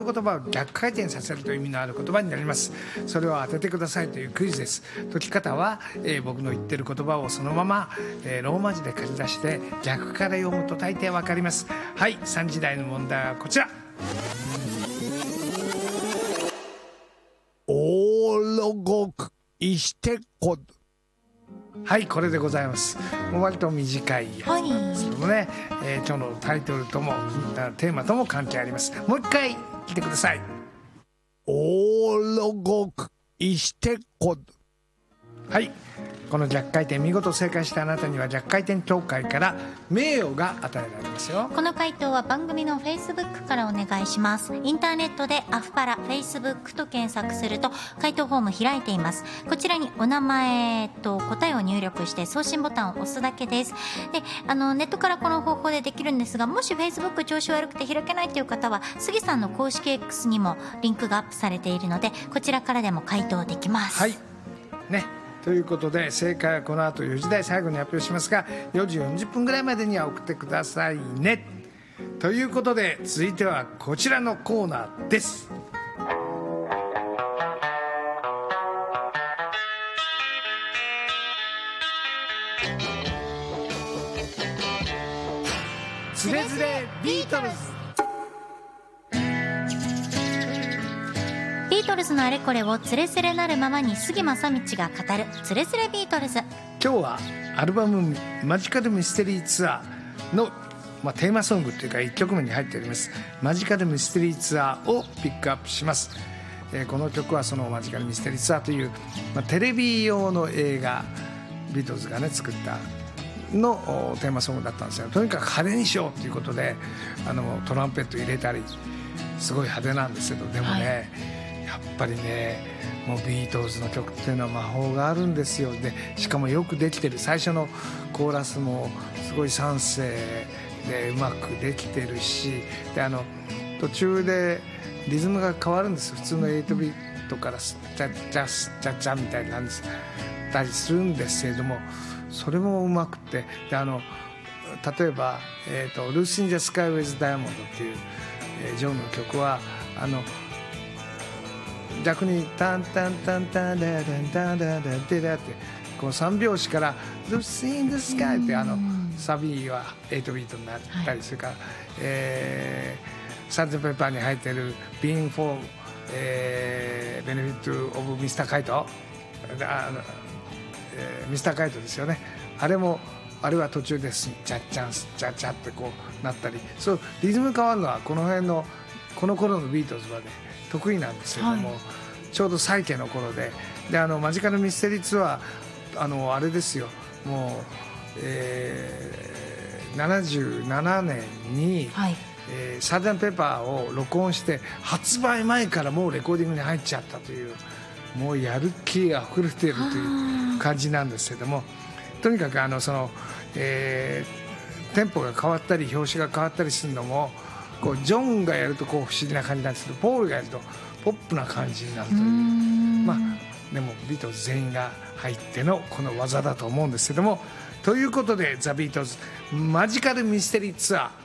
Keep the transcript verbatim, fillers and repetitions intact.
言葉を逆回転させるという意味のある言葉になります。それを当ててくださいというクイズです。解き方は、えー、僕の言ってる言葉をそのまま、えー、ローマ字で書き出して逆から読むと大抵わかります。はい、さんじ台の問題はこちら。オーロゴクイシテコ。はい、これでございます。もう割と短いやつなんですけどもね、はい、えー、今日のタイトルともテーマとも関係あります。もう一回聞いてください。オーロゴクイシテコ。はい、この逆回転見事正解したあなたには逆回転協会から名誉が与えられますよ。 この回答は番組の Facebook からお願いします。インターネットでアフパラ Facebook と検索すると回答フォーム開いています。こちらにお名前と答えを入力して送信ボタンを押すだけです。で、あのネットからこの方法でできるんですが、もし Facebook 調子悪くて開けないという方は杉さんの公式 X にもリンクがアップされているので、こちらからでも回答できます。 はいね、ということで正解はこの後よじ台最後に発表しますが、よじよんじゅっぷんぐらいまでには送ってくださいね。ということで続いてはこちらのコーナーです。つれづれビートルズ。 ビートルズのあれこれをつれづれなるままに杉正道が語るつれづれビートルズ。 今日はアルバムマジカルミステリーツアーの、まあ、テーマソングというかいっきょくめに入っておりますマジカルミステリーツアーをピックアップします。えー、この曲はそのマジカルミステリーツアーという、まあ、テレビ用の映画ビートルズがね作ったのテーマソングだったんですよ。とにかく派手にしようということであのトランペット入れたりすごい派手なんですけど、でもね、はい、やっぱりねもうビートルズの曲っていうのは魔法があるんですよ。でしかもよくできてる。最初のコーラスもすごい三声でうまくできてるし、であの途中でリズムが変わるんです。普通のエイトビートからスッチャッチャスッチャッチャみたいなんですたりするんですけれども、それもうまくて、であの例えば、えーと、ルーシン・ジャ・スカイ・ウェズ・ダイヤモンドっていう、えー、ジョンの曲はあの逆にタンタンタンタンダダンダンダンダンデダってこのさん拍子からルーシン・ジャ・スカイってあのサビはエイトビートになったりするから、はい、えー、サンゼンペッパーに入ってるビーン・フォー、えー、ベネフィット・オブ・ミスター・カイト、あのえー、ミスターカイトですよね。あれもあれは途中ですチャッチャンスチャッチャってこうなったり、そうリズム変わるのはこの辺のこの頃のビートルズはね得意なんですけども、はい、ちょうど最家の頃で、であのマジカルミステリーツアーあのあれですよ、もう、えー、ななじゅうななねんに、はい、えー、サージャンペッパーを録音して発売前からもうレコーディングに入っちゃったという、もうやる気あふれているという感じなんですけども、とにかくあのその、えー、テンポが変わったり拍子が変わったりするのもこうジョンがやるとこう不思議な感じなんですけど、ポールがやるとポップな感じになるという、まあでもビートルズ全員が入ってのこの技だと思うんですけども、ということでザ・ビートルズマジカルミステリーツアー